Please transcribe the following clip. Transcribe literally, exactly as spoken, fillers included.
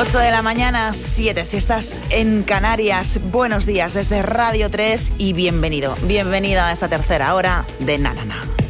ocho de la mañana, siete si estás en Canarias. Buenos días desde Radio tres y bienvenido, bienvenida a esta tercera hora de Na Na Na.